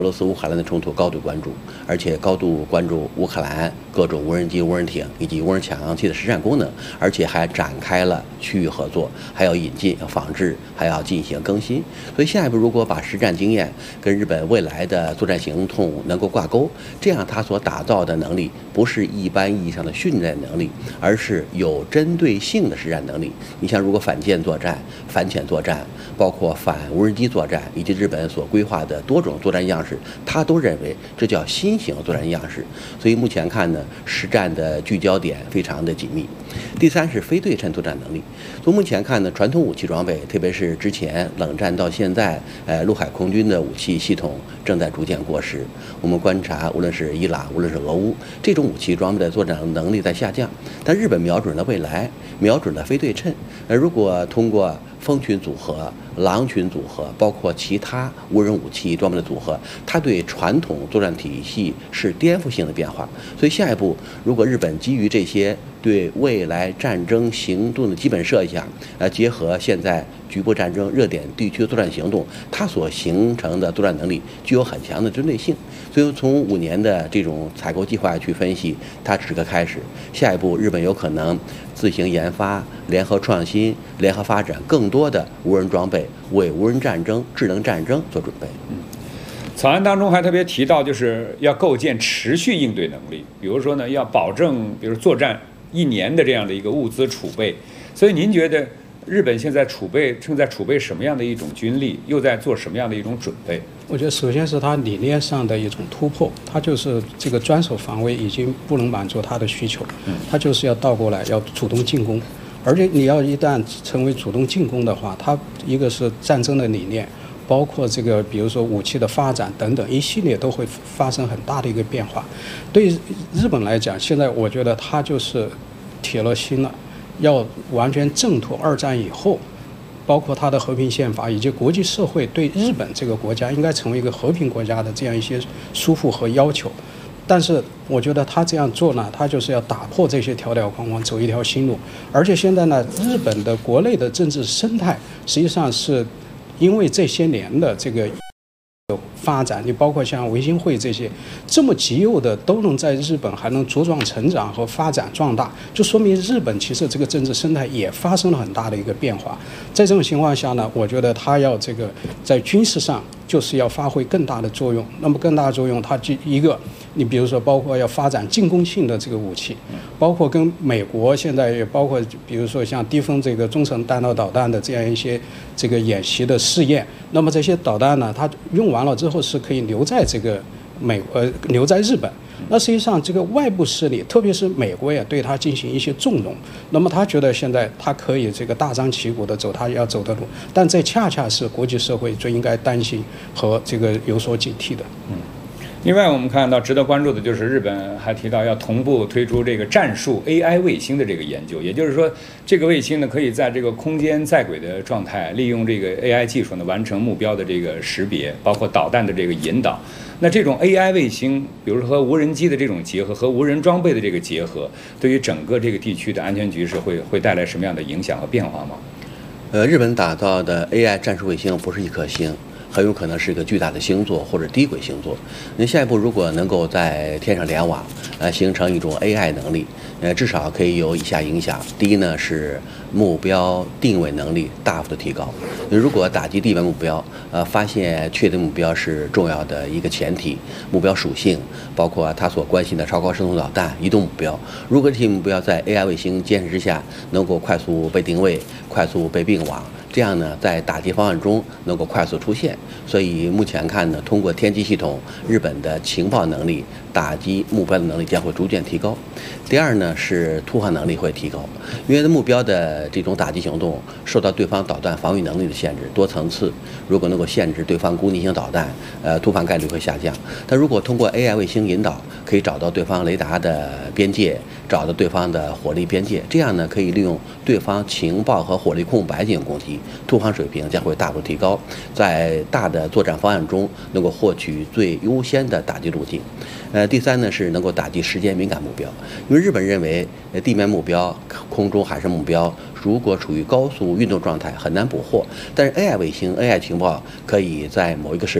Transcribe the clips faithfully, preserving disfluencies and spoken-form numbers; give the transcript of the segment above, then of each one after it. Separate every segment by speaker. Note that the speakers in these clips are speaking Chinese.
Speaker 1: 俄罗斯乌克兰的冲突高度关注，而且高度关注乌克兰各种无人机、无人艇以及无人抢样器的实战功能，而且还展开了区域合作，还要引进、仿制，还要进行更新。所以下一步，如果把实战经验跟日本未来的作战行动能够挂钩，这样它所打造的能力不是一般意义上的训练能力，而是有针对性的实战能力。你像如果反舰作战、反潜作战，包括反无人机作战，以及日本所规划的多种作战样式，他都认为这叫新型作战样式。所以目前看呢，实战的聚焦点非常的紧密。第三是非对称作战能力。从目前看呢，传统武器装备，特别是之前冷战到现在，呃，陆海空军的武器系统正在逐渐过时。我们观察，无论是伊朗，无论是俄乌，这种武器装备的作战能力在下降。但日本瞄准了未来，瞄准了非对称。呃，如果通过蜂群组合、狼群组合，包括其他无人武器装备的组合，它对传统作战体系是颠覆性的变化。所以下一步，如果日本基于这些对未来战争行动的基本设想，呃，结合现在局部战争热点地区的作战行动，它所形成的作战能力具有很强的针对性。所以从五年的这种采购计划去分析，它只是个开始。下一步，日本有可能自行研发、联合创新、联合发展更多的无人装备，为无人战争、智能战争做准备。
Speaker 2: 嗯，草案当中还特别提到，就是要构建持续应对能力，比如说呢，要保证，比如作战一年的这样的一个物资储备。所以您觉得日本现在储备正在储备什么样的一种军力，又在做什么样的一种准备？
Speaker 3: 我觉得首先是它理念上的一种突破，它就是这个专守防卫已经不能满足它的需求，它就是要倒过来要主动进攻。而且你要一旦成为主动进攻的话，它一个是战争的理念，包括这个比如说武器的发展等等一系列都会发生很大的一个变化。对于日本来讲，现在我觉得它就是铁了心了，要完全挣脱二战以后，包括它的和平宪法以及国际社会对日本这个国家应该成为一个和平国家的这样一些束缚和要求。但是我觉得他这样做呢，他就是要打破这些条条框框，走一条新路。而且现在呢，日本的国内的政治生态实际上是因为这些年的这个发展，你包括像维新会这些这么极右的都能在日本还能茁壮成长和发展壮大，就说明日本其实这个政治生态也发生了很大的一个变化。在这种情况下呢，我觉得他要这个在军事上就是要发挥更大的作用。那么更大的作用，它就一个，你比如说包括要发展进攻性的这个武器，包括跟美国现在也包括比如说像低风这个中程弹道导弹的这样一些这个演习的试验。那么这些导弹呢，它用完了之后是可以留在这个美呃留在日本。那实际上这个外部势力，特别是美国也对它进行一些纵容。那么他觉得现在他可以这个大张旗鼓的走他要走的路，但这恰恰是国际社会最应该担心和这个有所警惕的。
Speaker 2: 嗯。另外，我们看到值得关注的就是日本还提到要同步推出这个战术 A I 卫星的这个研究，也就是说，这个卫星呢可以在这个空间在轨的状态，利用这个 A I 技术呢完成目标的这个识别，包括导弹的这个引导。那这种 A I 卫星，比如说和无人机的这种结合，和无人装备的这个结合，对于整个这个地区的安全局势会会带来什么样的影响和变化吗？
Speaker 1: 呃，日本打造的 A I 战术卫星不是一颗星。很有可能是一个巨大的星座或者低轨星座。那下一步如果能够在天上联网，呃，形成一种 A I 能力，呃，至少可以有以下影响。第一呢是目标定位能力大幅的提高。如果打击地面目标，呃，发现确定目标是重要的一个前提，目标属性，包括它所关心的超高深度导弹、移动目标。如果这些目标在 A I 卫星监视之下能够快速被定位、快速被并网，这样呢，在打击方案中能够快速出现。所以目前看呢，通过天基系统，日本的情报能力、打击目标的能力将会逐渐提高。第二呢，是突防能力会提高，因为目标的这种打击行动受到对方导弹防御能力的限制，多层次。如果能够限制对方攻击性导弹，呃，突防概率会下降。但如果通过 A I 卫星引导，可以找到对方雷达的边界，找到对方的火力边界，这样呢，可以利用对方情报和火力空白进行攻击，突防水平将会大幅提高，在大的作战方案中能够获取最优先的打击路径。呃，第三呢是能够打击时间敏感目标，因为日本认为，呃，地面目标、空中海上目标如果处于高速运动状态很难捕获，但是 A I 卫星、A I 情报可以在某一个时段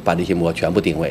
Speaker 1: 把这些目标全部定位。